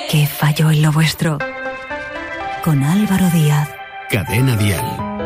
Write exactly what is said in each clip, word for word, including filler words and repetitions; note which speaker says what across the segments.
Speaker 1: ¿Qué falló en lo vuestro? Con Álvaro Díaz.
Speaker 2: Cadena Dial.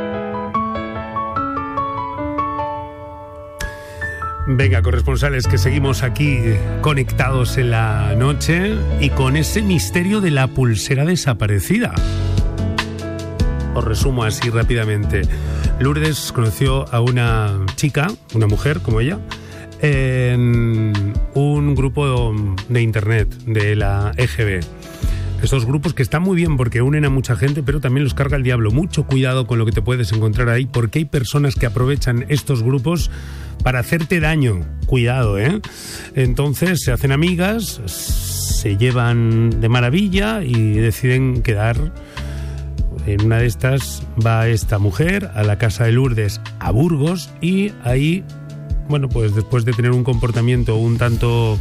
Speaker 3: Venga, corresponsales, que seguimos aquí conectados en la noche y con ese misterio de la pulsera desaparecida. Os resumo así rápidamente. Lourdes conoció a una chica, una mujer como ella, en un grupo de internet de la E G B. Estos grupos que están muy bien porque unen a mucha gente, pero también los carga el diablo. Mucho cuidado con lo que te puedes encontrar ahí, porque hay personas que aprovechan estos grupos para hacerte daño. Cuidado, ¿eh? Entonces se hacen amigas, se llevan de maravilla y deciden quedar. En una de estas va esta mujer a la casa de Lourdes a Burgos y ahí, bueno, pues después de tener un comportamiento un tanto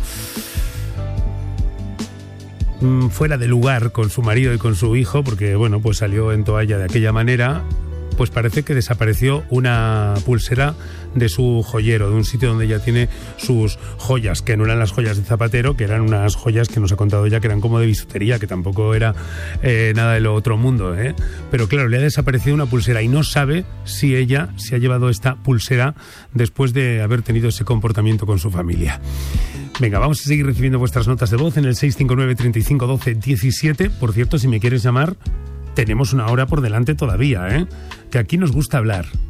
Speaker 3: fuera de lugar con su marido y con su hijo, porque bueno, pues salió en toalla de aquella manera, pues parece que desapareció una pulsera de su joyero, de un sitio donde ella tiene sus joyas, que no eran las joyas de zapatero, que eran unas joyas que nos ha contado ya que eran como de bisutería, que tampoco era eh, nada de lo otro mundo, ¿eh? Pero claro, le ha desaparecido una pulsera y no sabe si ella se ha llevado esta pulsera después de haber tenido ese comportamiento con su familia. Venga, vamos a seguir recibiendo vuestras notas de voz en el seis cinco nueve, treinta y cinco, doce, diecisiete. Por cierto, si me quieres llamar, tenemos una hora por delante todavía, ¿eh? Que aquí nos gusta hablar,